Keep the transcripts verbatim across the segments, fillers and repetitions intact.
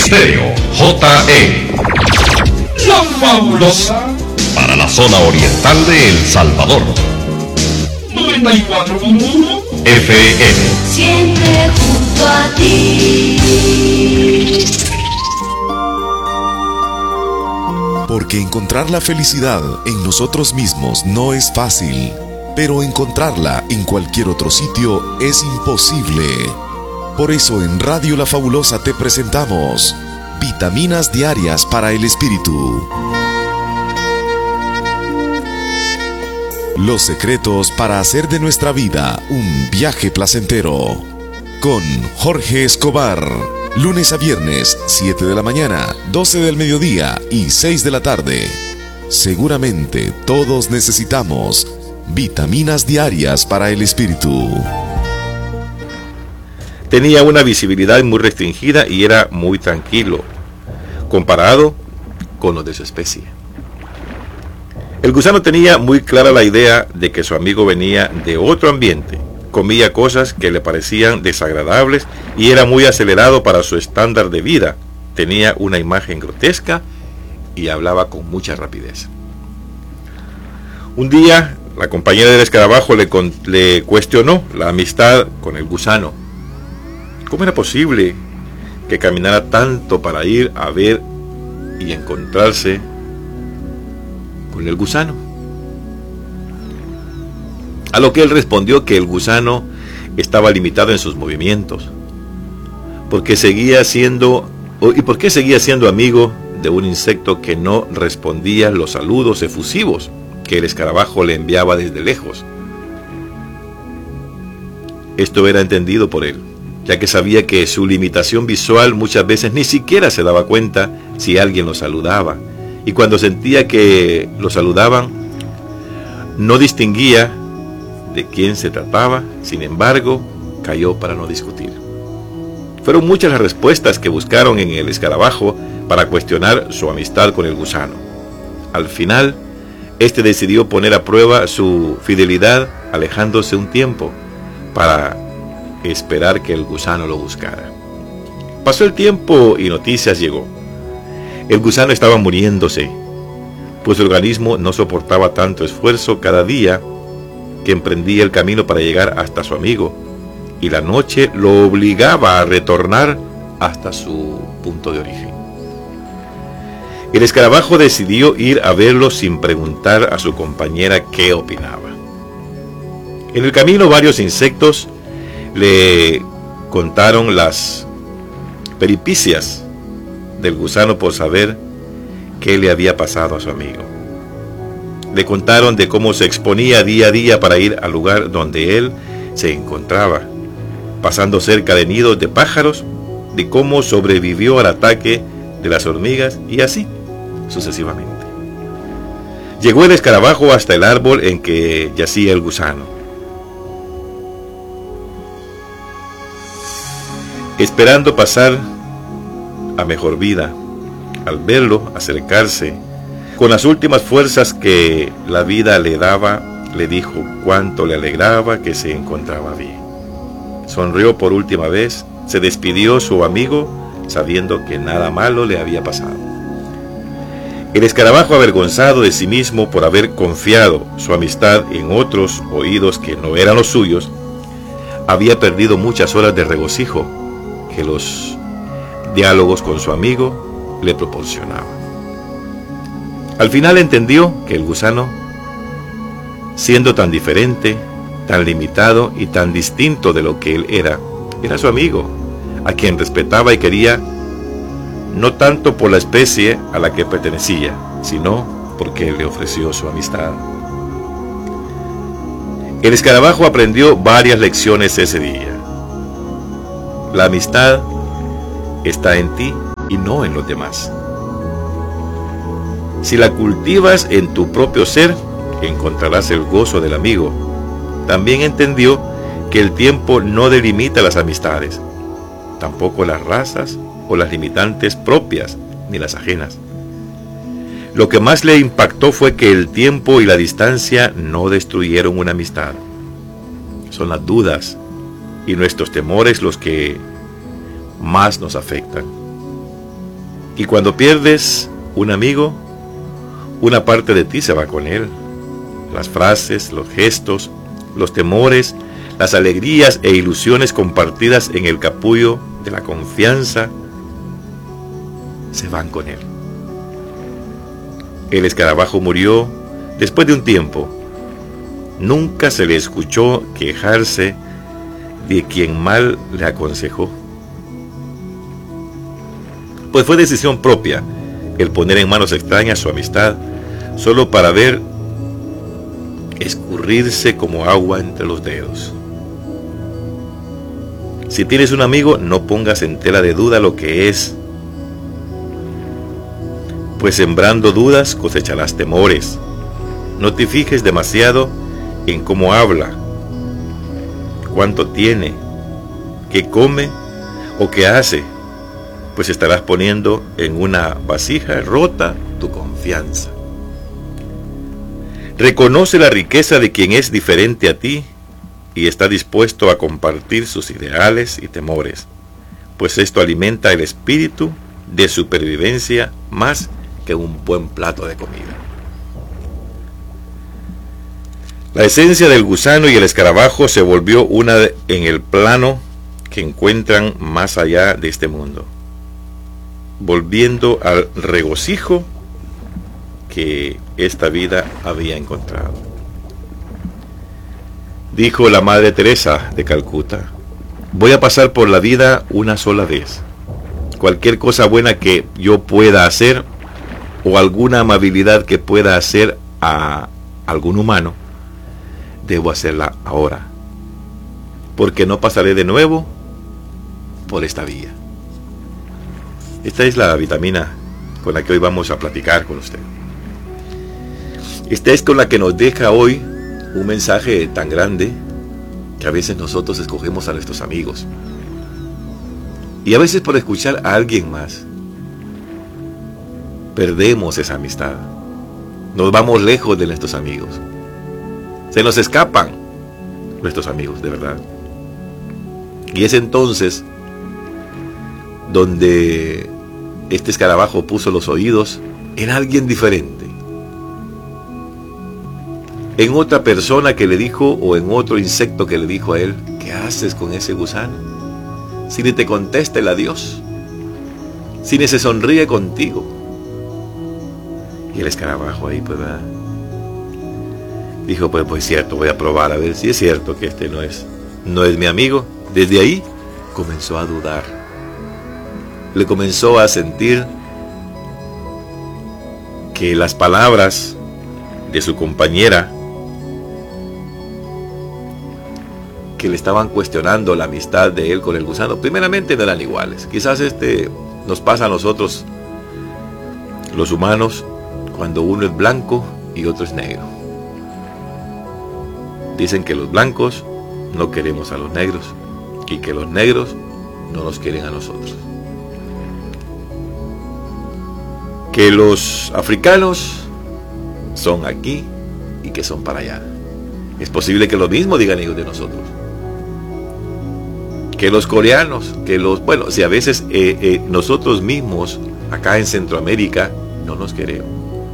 Estéreo J E. La fabulosa para la zona oriental de El Salvador. noventa y cuatro punto uno F M. Siempre junto a ti. Porque encontrar la felicidad en nosotros mismos no es fácil, pero encontrarla en cualquier otro sitio es imposible. Por eso en Radio La Fabulosa te presentamos Vitaminas Diarias para el Espíritu. Los secretos para hacer de nuestra vida un viaje placentero. Con Jorge Escobar. Lunes a viernes, siete de la mañana, doce del mediodía y seis de la tarde. Seguramente todos necesitamos vitaminas diarias para el espíritu. Tenía una visibilidad muy restringida y era muy tranquilo, comparado con los de su especie. El gusano tenía muy clara la idea de que su amigo venía de otro ambiente, comía cosas que le parecían desagradables y era muy acelerado para su estándar de vida. Tenía una imagen grotesca y hablaba con mucha rapidez. Un día, la compañera del escarabajo le, con, le cuestionó la amistad con el gusano. ¿Cómo era posible que caminara tanto para ir a ver y encontrarse con el gusano? A lo que él respondió que el gusano estaba limitado en sus movimientos, porque seguía siendo, y por qué seguía siendo amigo de un insecto que no respondía los saludos efusivos que el escarabajo le enviaba desde lejos. Esto era entendido por él, ya que sabía que su limitación visual muchas veces ni siquiera se daba cuenta si alguien lo saludaba, y cuando sentía que lo saludaban, no distinguía de quién se trataba. Sin embargo, cayó para no discutir. Fueron muchas las respuestas que buscaron en el escarabajo para cuestionar su amistad con el gusano. Al final, este decidió poner a prueba su fidelidad alejándose un tiempo para esperar que el gusano lo buscara. Pasó el tiempo y noticias llegó. El gusano estaba muriéndose, pues su organismo no soportaba tanto esfuerzo cada día que emprendía el camino para llegar hasta su amigo, y la noche lo obligaba a retornar hasta su punto de origen. El escarabajo decidió ir a verlo sin preguntar a su compañera qué opinaba. En el camino varios insectos le contaron las peripicias del gusano por saber qué le había pasado a su amigo. Le contaron de cómo se exponía día a día para ir al lugar donde él se encontraba, pasando cerca de nidos de pájaros, de cómo sobrevivió al ataque de las hormigas y así sucesivamente. Llegó el escarabajo hasta el árbol en que yacía el gusano. Esperando pasar a mejor vida, al verlo acercarse, con las últimas fuerzas que la vida le daba, le dijo cuánto le alegraba que se encontraba bien. Sonrió por última vez, se despidió su amigo, sabiendo que nada malo le había pasado. El escarabajo, avergonzado de sí mismo por haber confiado su amistad en otros oídos que no eran los suyos, había perdido muchas horas de regocijo que los diálogos con su amigo le proporcionaban. Al final entendió que el gusano, siendo tan diferente, tan limitado y tan distinto de lo que él era, era su amigo, a quien respetaba y quería, no tanto por la especie a la que pertenecía, sino porque le ofreció su amistad. El escarabajo aprendió varias lecciones ese día. La amistad está en ti y no en los demás. Si la cultivas en tu propio ser, encontrarás el gozo del amigo. También entendió que el tiempo no delimita las amistades, tampoco las razas o las limitantes propias ni las ajenas. Lo que más le impactó fue que el tiempo y la distancia no destruyeron una amistad. Son las dudas y nuestros temores los que más nos afectan. Y cuando pierdes un amigo, una parte de ti se va con él. Las frases, los gestos, los temores, las alegrías e ilusiones compartidas en el capullo de la confianza se van con él. El escarabajo murió después de un tiempo. Nunca se le escuchó quejarse de quien mal le aconsejó. Pues fue decisión propia el poner en manos extrañas su amistad, solo para ver escurrirse como agua entre los dedos. Si tienes un amigo, no pongas en tela de duda lo que es, pues sembrando dudas cosecharás temores. No te fijes demasiado en cómo habla, cuánto tiene, qué come o qué hace, pues estarás poniendo en una vasija rota tu confianza. Reconoce la riqueza de quien es diferente a ti y está dispuesto a compartir sus ideales y temores, pues esto alimenta el espíritu de supervivencia más que un buen plato de comida. La esencia del gusano y el escarabajo se volvió una en el plano que encuentran más allá de este mundo, volviendo al regocijo que esta vida había encontrado. Dijo la Madre Teresa de Calcuta: voy a pasar por la vida una sola vez. Cualquier cosa buena que yo pueda hacer o alguna amabilidad que pueda hacer a algún humano, debo hacerla ahora, porque no pasaré de nuevo por esta vía. Esta es la vitamina con la que hoy vamos a platicar con usted. Esta es con la que nos deja hoy un mensaje tan grande que a veces nosotros escogemos a nuestros amigos. Y a veces por escuchar a alguien más, perdemos esa amistad. Nos vamos lejos de nuestros amigos. Se nos escapan nuestros amigos, de verdad. Y es entonces donde este escarabajo puso los oídos en alguien diferente, en otra persona que le dijo, o en otro insecto que le dijo a él: ¿qué haces con ese gusano? Si ni te contesta el adiós, si ni se sonríe contigo. Y el escarabajo ahí, pues, ¿verdad? Dijo: pues, pues cierto, voy a probar a ver si es cierto que este no es, no es mi amigo. Desde ahí comenzó a dudar. Le comenzó a sentir que las palabras de su compañera, que le estaban cuestionando la amistad de él con el gusano, primeramente no eran iguales. Quizás este nos pasa a nosotros, los humanos, cuando uno es blanco y otro es negro. Dicen que los blancos no queremos a los negros y que los negros no nos quieren a nosotros. Que los africanos son aquí y que son para allá. Es posible que lo mismo digan ellos de nosotros. Que los coreanos, que los... Bueno, si a veces eh, eh, nosotros mismos, acá en Centroamérica, no nos queremos.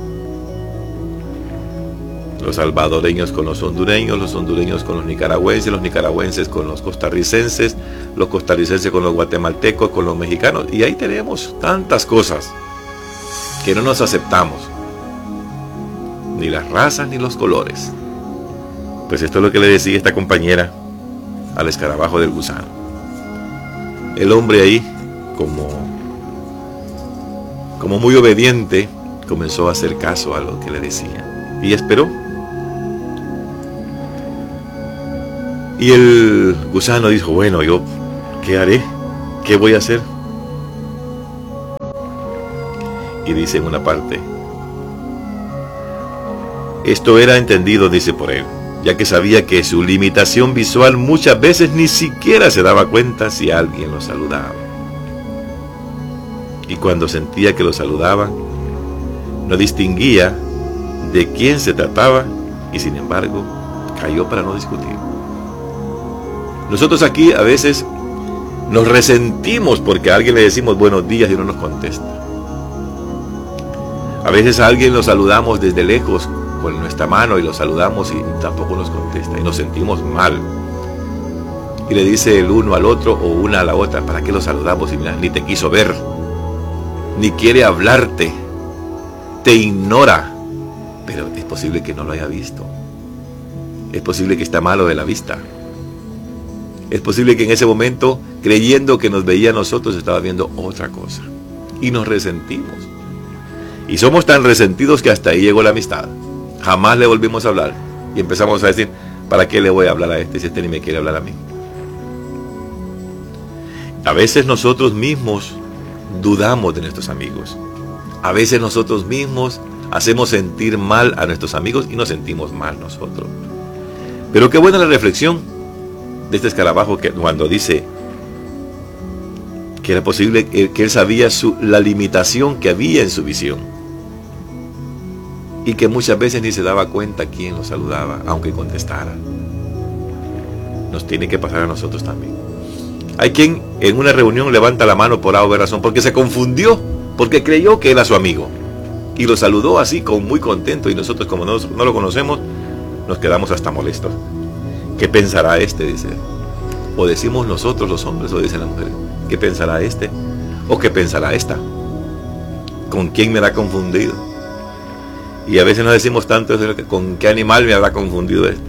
Los salvadoreños con los hondureños, los hondureños con los nicaragüenses, los nicaragüenses con los costarricenses, los costarricenses con los guatemaltecos, con los mexicanos. Y ahí tenemos tantas cosas que no nos aceptamos. Ni las razas ni los colores. Pues esto es lo que le decía esta compañera al escarabajo del gusano. El hombre ahí, como, como muy obediente, comenzó a hacer caso a lo que le decía. Y esperó. Y el gusano dijo: bueno, yo, ¿qué haré? ¿Qué voy a hacer? Y dice en una parte: esto era entendido, dice, por él, ya que sabía que su limitación visual muchas veces ni siquiera se daba cuenta si alguien lo saludaba. Y cuando sentía que lo saludaban, no distinguía de quién se trataba y sin embargo cayó para no discutir. Nosotros aquí a veces nos resentimos porque a alguien le decimos buenos días y no nos contesta. A veces a alguien lo saludamos desde lejos con nuestra mano y lo saludamos y tampoco nos contesta y nos sentimos mal. Y le dice el uno al otro o una a la otra, ¿para qué lo saludamos? Y mira, ni te quiso ver, ni quiere hablarte, te ignora. Pero es posible que no lo haya visto. Es posible que está malo de la vista. Es posible que en ese momento, creyendo que nos veía a nosotros, estaba viendo otra cosa. Y nos resentimos. Y somos tan resentidos que hasta ahí llegó la amistad. Jamás le volvimos a hablar. Y empezamos a decir, ¿para qué le voy a hablar a este si este ni me quiere hablar a mí? A veces nosotros mismos dudamos de nuestros amigos. A veces nosotros mismos hacemos sentir mal a nuestros amigos y nos sentimos mal nosotros. Pero qué buena la reflexión de este escarabajo que cuando dice que era posible que él sabía su, la limitación que había en su visión y que muchas veces ni se daba cuenta quién lo saludaba, aunque contestara. Nos tiene que pasar a nosotros también. Hay quien en una reunión levanta la mano por A o B razón, porque se confundió, porque creyó que era su amigo y lo saludó así, con muy contento, y nosotros, como no, no lo conocemos, nos quedamos hasta molestos. ¿Qué pensará este? Dice. O decimos nosotros los hombres, o dicen las mujeres. ¿Qué pensará este? ¿O qué pensará esta? ¿Con quién me habrá confundido? Y a veces nos decimos tanto eso, ¿con qué animal me habrá confundido esto?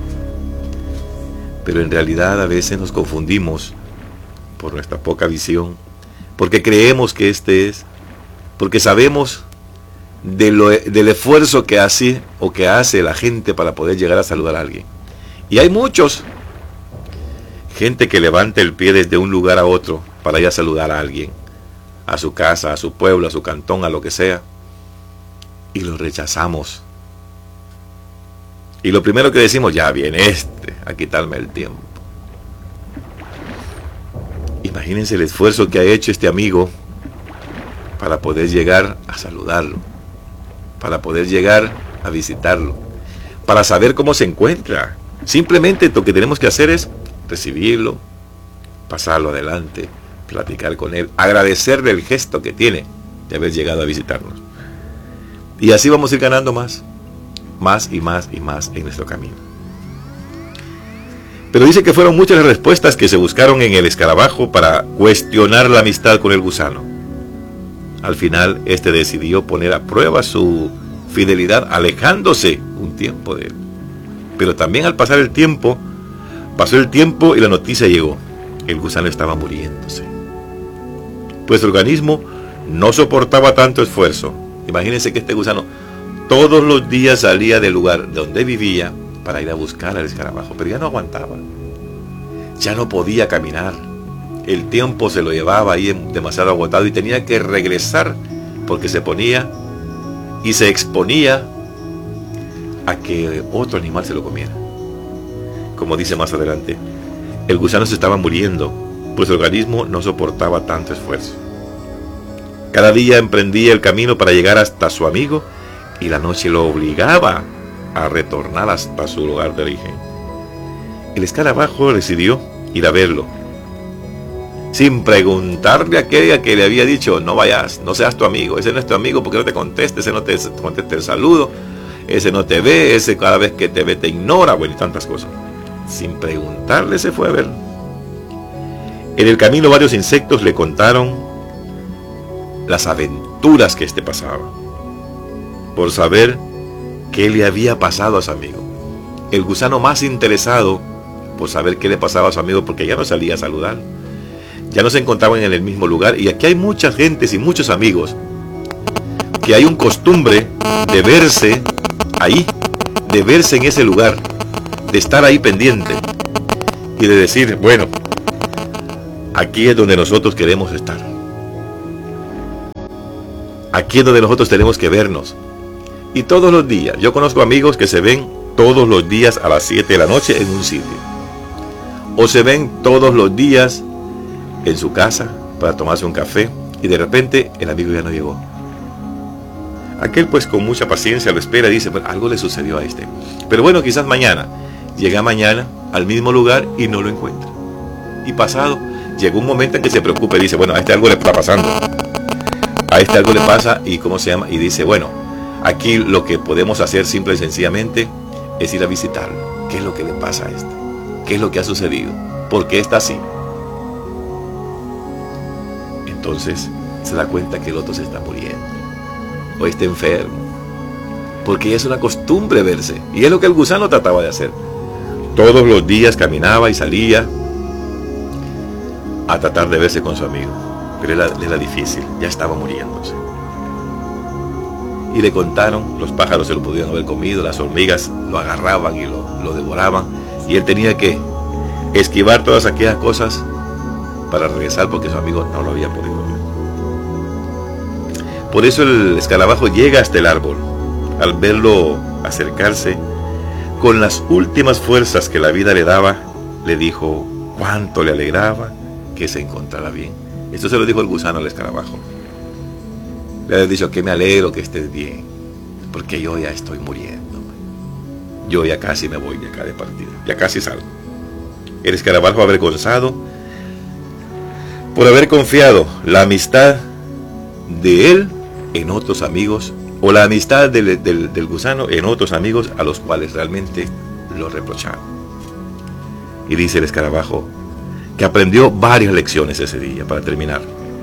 Pero en realidad a veces nos confundimos por nuestra poca visión, porque creemos que este es, porque sabemos de lo, del esfuerzo que hace o que hace la gente para poder llegar a saludar a alguien. Y hay muchos, gente que levanta el pie desde un lugar a otro para ir a saludar a alguien, a su casa, a su pueblo, a su cantón, a lo que sea, y lo rechazamos. Y lo primero que decimos, ya viene este a quitarme el tiempo. Imagínense el esfuerzo que ha hecho este amigo para poder llegar a saludarlo, para poder llegar a visitarlo, para saber cómo se encuentra. Simplemente lo que tenemos que hacer es recibirlo, pasarlo adelante, platicar con él, agradecerle el gesto que tiene de haber llegado a visitarnos. Y así vamos a ir ganando más, más y más y más en nuestro camino. Pero dice que fueron muchas las respuestas que se buscaron en el escarabajo para cuestionar la amistad con el gusano. Al final, este decidió poner a prueba su fidelidad alejándose un tiempo de él. Pero también al pasar el tiempo, pasó el tiempo y la noticia llegó. El gusano estaba muriéndose. Pues su organismo no soportaba tanto esfuerzo. Imagínense que este gusano todos los días salía del lugar donde vivía para ir a buscar al escarabajo, pero ya no aguantaba. Ya no podía caminar. El tiempo se lo llevaba ahí demasiado agotado y tenía que regresar porque se ponía y se exponía a que otro animal se lo comiera. Como dice más adelante, el gusano se estaba muriendo, pues su organismo no soportaba tanto esfuerzo. Cada día emprendía el camino para llegar hasta su amigo y la noche lo obligaba a retornar hasta su lugar de origen. El escarabajo decidió ir a verlo, sin preguntarle a aquella que le había dicho, no vayas, no seas tu amigo, ese no es tu amigo porque no te conteste, ese no te conteste el saludo, ese no te ve, ese cada vez que te ve te ignora, bueno, y tantas cosas. Sin preguntarle se fue a ver. En el camino varios insectos le contaron las aventuras que éste pasaba, por saber qué le había pasado a su amigo. El gusano más interesado por saber qué le pasaba a su amigo, porque ya no salía a saludar, ya no se encontraban en el mismo lugar. Y aquí hay muchas gentes y muchos amigos que hay un costumbre de verse ahí, de verse en ese lugar, de estar ahí pendiente y de decir, bueno, aquí es donde nosotros queremos estar, aquí es donde nosotros tenemos que vernos. Y todos los días, yo conozco amigos que se ven todos los días a las siete de la noche en un sitio, o se ven todos los días en su casa para tomarse un café, y de repente el amigo ya no llegó. Aquel pues con mucha paciencia lo espera y dice, bueno, algo le sucedió a este, pero bueno, quizás mañana. Llega mañana al mismo lugar y no lo encuentra. Y pasado, llega un momento en que se preocupa y dice, bueno, a este algo le está pasando, a este algo le pasa y cómo se llama, y dice, bueno, aquí lo que podemos hacer simple y sencillamente es ir a visitarlo. ¿Qué es lo que le pasa a este? ¿Qué es lo que ha sucedido? ¿Por qué está así? Entonces se da cuenta que el otro se está muriendo o está enfermo, porque ya es una costumbre verse, y es lo que el gusano trataba de hacer. Todos los días caminaba y salía a tratar de verse con su amigo, pero era, era difícil, ya estaba muriéndose. Y le contaron, los pájaros se lo pudieron haber comido, las hormigas lo agarraban y lo, lo devoraban, y él tenía que esquivar todas aquellas cosas para regresar porque su amigo no lo había podido ver. Por eso el escarabajo llega hasta el árbol. Al verlo acercarse, con las últimas fuerzas que la vida le daba, le dijo cuánto le alegraba que se encontrara bien. Esto se lo dijo el gusano al escarabajo. Le había dicho que me alegro que estés bien, porque yo ya estoy muriendo. Yo ya casi me voy de acá de partida, ya casi salgo. El escarabajo, avergonzado por haber confiado la amistad de él en otros amigos, o la amistad del, del, del gusano en otros amigos a los cuales realmente lo reprocharon. Y dice el escarabajo que aprendió varias lecciones ese día. Para terminar,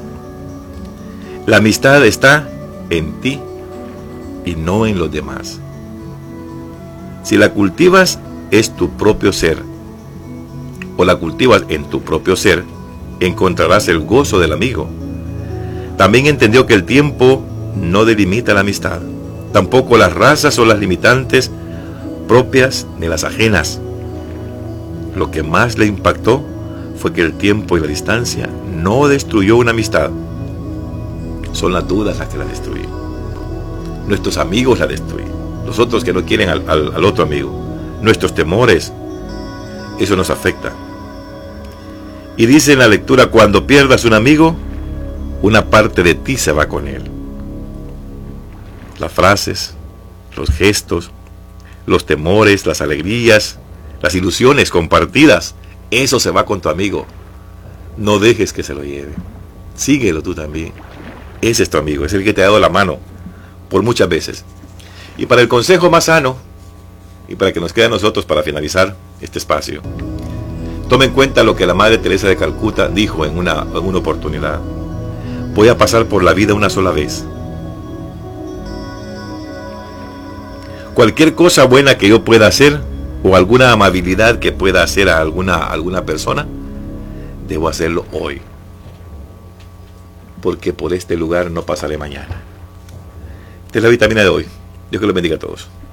la amistad está en ti y no en los demás. Si la cultivas es tu propio ser, o la cultivas en tu propio ser, encontrarás el gozo del amigo. También entendió que el tiempo no delimita la amistad, tampoco las razas o las limitantes propias ni las ajenas. Lo que más le impactó fue que el tiempo y la distancia no destruyó una amistad. Son las dudas las que la destruyen. Nuestros amigos la destruyen. Los otros que no quieren al, al, al otro amigo. Nuestros temores. Eso nos afecta. Y dice en la lectura, cuando pierdas un amigo, una parte de ti se va con él. Las frases, los gestos, los temores, las alegrías, las ilusiones compartidas, eso se va con tu amigo. No dejes que se lo lleve. Síguelo tú también. Ese es tu amigo, es el que te ha dado la mano por muchas veces. Y para el consejo más sano, y para que nos quede a nosotros para finalizar este espacio, tome en cuenta lo que la Madre Teresa de Calcuta dijo en una, en una oportunidad. Voy a pasar por la vida una sola vez. Cualquier cosa buena que yo pueda hacer, o alguna amabilidad que pueda hacer a alguna, a alguna persona, debo hacerlo hoy, porque por este lugar no pasaré mañana. Esta es la vitamina de hoy. Dios que los bendiga a todos.